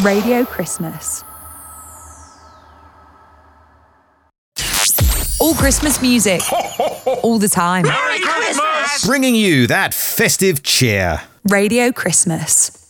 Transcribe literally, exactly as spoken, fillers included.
Radio Christmas. All Christmas music. All the time. Merry Christmas! Bringing you that festive cheer. Radio Christmas.